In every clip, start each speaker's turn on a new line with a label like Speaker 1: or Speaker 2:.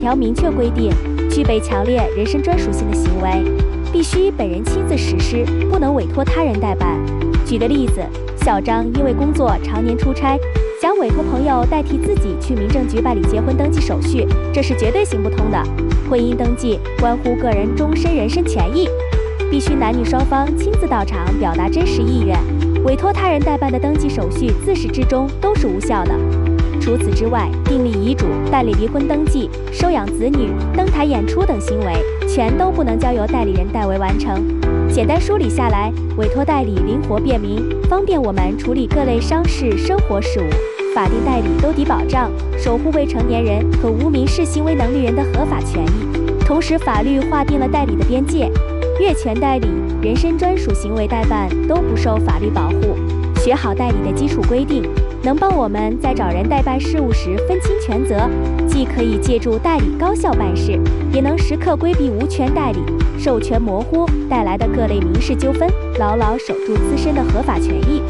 Speaker 1: 条明确规定，具备强烈人身专属性的行为，必须本人亲自实施，不能委托他人代办。举个例子，小张因为工作常年出差，想委托朋友代替自己去民政局办理结婚登记手续，这是绝对行不通的。婚姻登记关乎个人终身人身权益，必须男女双方亲自到场表达真实意愿，委托他人代办的登记手续自始至终都是无效的。除此之外，订立遗嘱、办理离婚登记、收养子女、登台演出等行为，全都不能交由代理人代为完成。简单梳理下来，委托代理灵活便民，方便我们处理各类商事生活事务。法定代理都得保障，守护未成年人和无民事行为能力人的合法权益。同时，法律划定了代理的边界，越权代理、人身专属行为代办都不受法律保护。学好代理的基础规定，能帮我们在找人代办事务时分清权责，既可以借助代理高效办事，也能时刻规避无权代理、授权模糊带来的各类民事纠纷，牢牢守住自身的合法权益。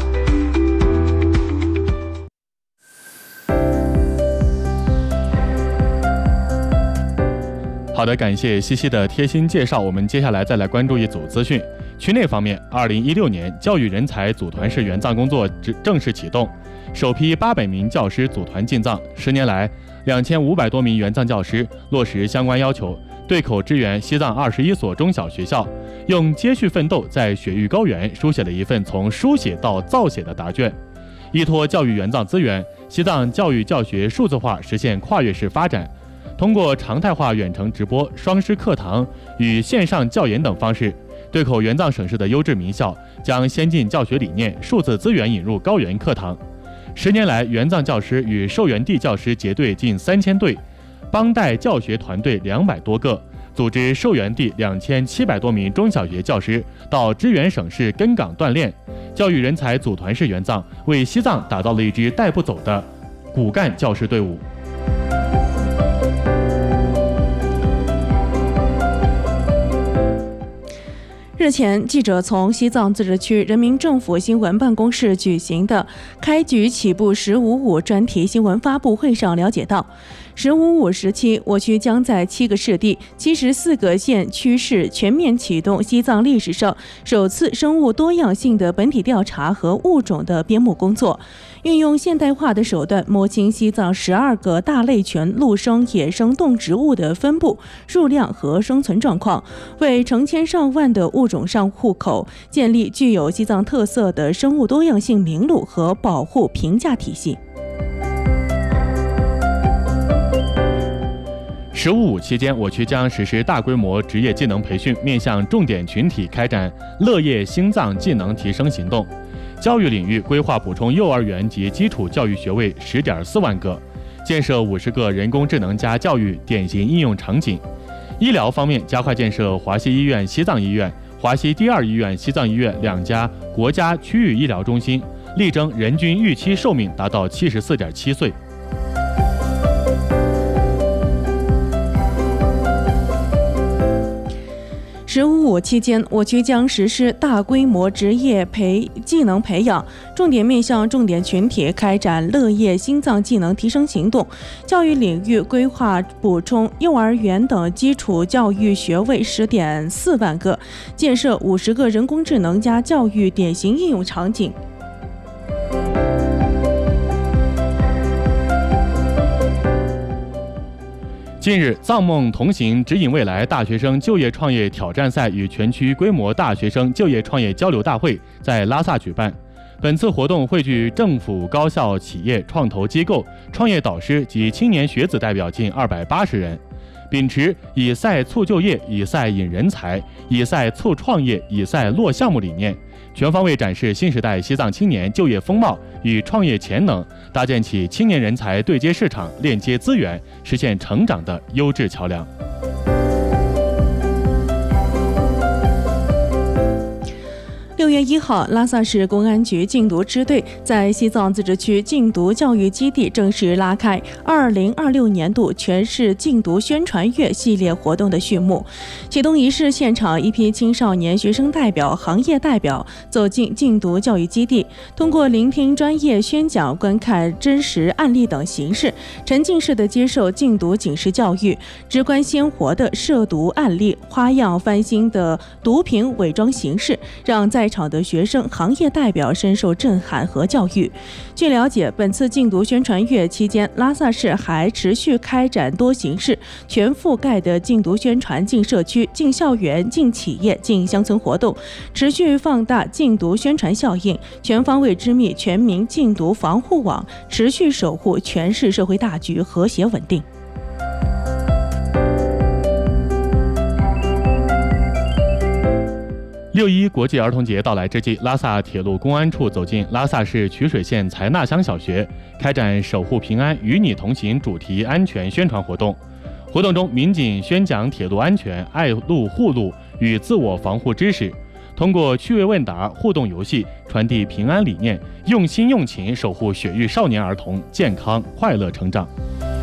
Speaker 2: 好的，感谢西西的贴心介绍。我们接下来再来关注一组资讯。区内方面，2016年教育人才组团式援藏工作正式启动，首批800名教师组团进藏。10年来，2500多名援藏教师落实相关要求，对口支援西藏21所中小学校，用接续奋斗在雪域高原书写了一份从书写到造写的答卷。依托教育援藏资源，西藏教育教学数字化实现跨越式发展。通过常态化远程直播、双师课堂与线上教研等方式，对口援藏省市的优质名校将先进教学理念、数字资源引入高原课堂。10年来，援藏教师与受援地教师结对近3000对，帮带教学团队200多个，组织受援地2700多名中小学教师到支援省市根岗锻炼。教育人才组团式援藏为西藏打造了一支带不走的骨干教师队伍。
Speaker 3: 日前，记者从西藏自治区人民政府新闻办公室举行的开局起步“1055”专题新闻发布会上了解到，“1055”时期，我区将在7个市地、74个县区市全面启动西藏历史上首次生物多样性的本体调查和物种的编目工作，运用现代化的手段摸清西藏12个大类群陆生野生动植物的分布、数量和生存状况，为成千上万的物种上户口建立具有西藏特色的生物多样性名录和保护评价体系。
Speaker 2: “1055”期间，我区将实施大规模职业技能培训，面向重点群体开展乐业心脏技能提升行动。教育领域规划补充幼儿园及基础教育学位10.4万个，建设50个人工智能加教育典型应用场景。医疗方面，加快建设华西医院西藏医院、华西第2医院西藏医院2家国家区域医疗中心，力争人均预期寿命达到74.7岁。
Speaker 3: “1055”期间，我区将实施大规模职业技能培养，重点面向重点群体开展乐业心脏技能提升行动。教育领域规划补充幼儿园等基础教育学位10.4万个，建设50个人工智能加教育典型应用场景。
Speaker 2: 近日，藏梦同行指引未来大学生就业创业挑战赛与全区规模大学生就业创业交流大会在拉萨举办。本次活动汇聚政府、高校、企业、创投机构、创业导师及青年学子代表近280人，秉持以赛促就业、以赛引人才、以赛促创业、以赛落项目理念，全方位展示新时代西藏青年就业风貌与创业潜能，搭建起青年人才对接市场、链接资源、实现成长的优质桥梁。
Speaker 3: 6 月1号，拉萨市公安局禁毒支队在西藏自治区禁毒教育基地正式拉开2026年度全市禁毒宣传月系列活动的序幕。启动仪式现场，一批青少年学生代表、行业代表走进禁毒教育基地，通过聆听专业宣讲、观看真实案例等形式，沉浸式的接受禁毒警示教育，直观鲜活的涉毒案例、花样翻新的毒品伪装形式，让在场的学生、行业代表深受震撼和教育。据了解，本次禁毒宣传月期间，拉萨市还持续开展多形式、全覆盖的禁毒宣传、进社区、进校园、进企业、进乡村活动，持续放大禁毒宣传效应，全方位织密全民禁毒防护网，持续守护全市社会大局和谐稳定。
Speaker 2: 6·1国际儿童节到来之际，拉萨铁路公安处走进拉萨市曲水县采纳乡小学，开展守护平安与你同行主题安全宣传活动。活动中，民警宣讲铁路安全、爱路护路与自我防护知识，通过趣味问答、互动游戏传递平安理念，用心用情守护血育少年儿童健康快乐成长。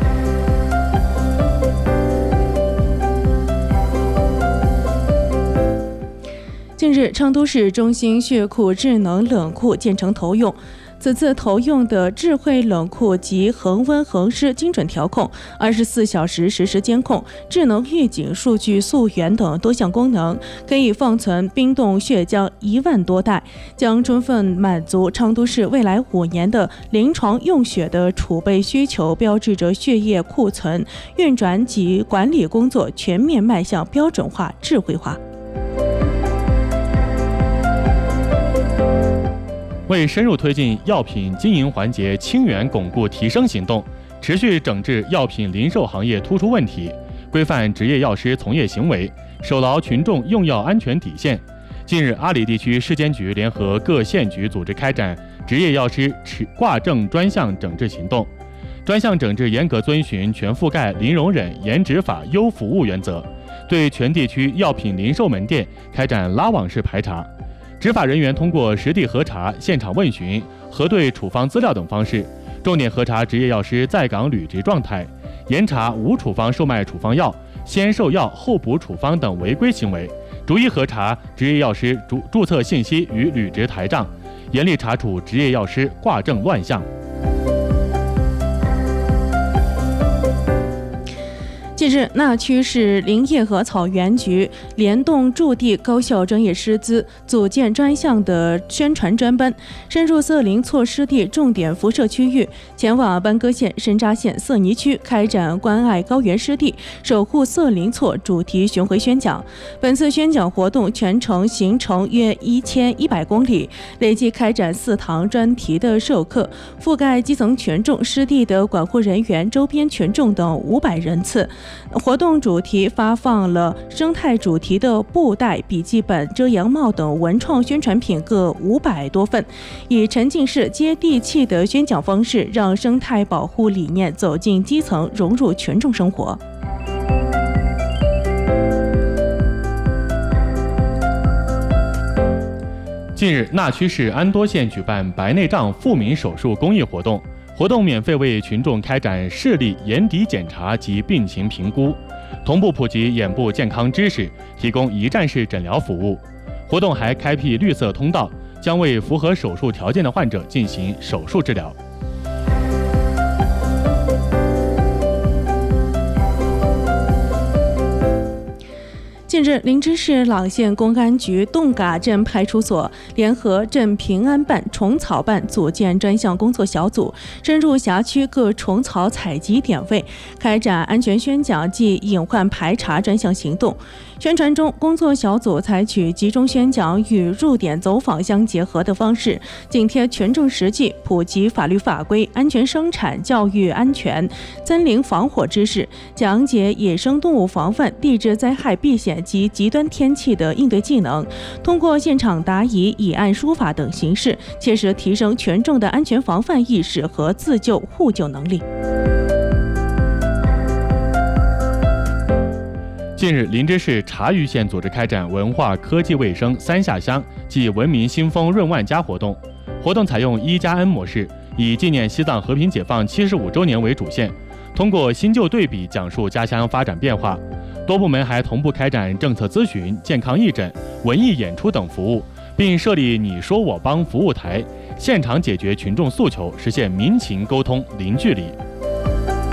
Speaker 3: 近日，成都市中心血库智能冷库建成投用。此次投用的智慧冷库集恒温恒湿精准调控、24小时实时监控、智能预警、数据溯源等多项功能，可以放存冰冻血浆1万多袋，将充分满足成都市未来5年的临床用血的储备需求，标志着血液库存、运转及管理工作全面迈向标准化、智慧化。
Speaker 2: 为深入推进药品经营环节清源巩固提升行动，持续整治药品零售行业突出问题，规范执业药师从业行为，守牢群众用药安全底线。近日，阿里地区市监局联合各县局组织开展执业药师挂证专项整治行动。专项整治严格遵循全覆盖、零容忍、严执法、优服务原则，对全地区药品零售门店开展拉网式排查。执法人员通过实地核查、现场问询、核对处方资料等方式，重点核查执业药师在岗履职状态，严查无处方售卖处方药、先售药后补处方等违规行为，逐一核查执业药师注册信息与履职台账，严厉查处执业药师挂证乱象。
Speaker 3: 近日，那曲市林业和草原局联动驻地高校专业师资，组建专项的宣传专班，深入色林错湿地重点辐射区域，前往班戈县、申扎县色尼区开展关爱高原湿地、守护色林错主题巡回宣讲。本次宣讲活动全程行程约1100公里，累计开展4堂专题的授课，覆盖基层群众、湿地的管护人员、周边群众等500人次。活动主题发放了生态主题的布袋、笔记本、遮阳帽等文创宣传品各500多份，以沉浸式接地气的宣讲方式，让生态保护理念走进基层，融入群众生活。
Speaker 2: 近日，那曲市安多县举办白内障富民手术公益活动，活动免费为群众开展视力眼底检查及病情评估，同步普及眼部健康知识，提供一站式诊疗服务。活动还开辟绿色通道，将为符合手术条件的患者进行手术治疗。
Speaker 3: 近日，林芝市朗县公安局侗嘎镇派出所联合镇平安办、虫草办组建专项工作小组，深入辖区各虫草采集点位，开展安全宣讲及隐患排查专项行动。宣传中，工作小组采取集中宣讲与入点走访相结合的方式，紧贴群众实际，普及法律法规、安全生产、教育安全、森林防火知识，讲解野生动物防范、地质灾害避险及极端天气的应对技能，通过现场答疑、以案书法等形式，切实提升群众的安全防范意识和自救互救能力。
Speaker 2: 近日，林芝市茶余县组织开展文化、科技、卫生三下乡暨文明新风润万家活动。活动采用1+N 模式，以纪念西藏和平解放75周年为主线，通过新旧对比讲述家乡发展变化。多部门还同步开展政策咨询、健康义诊、文艺演出等服务，并设立你说我帮服务台，现场解决群众诉求，实现民情沟通零距离。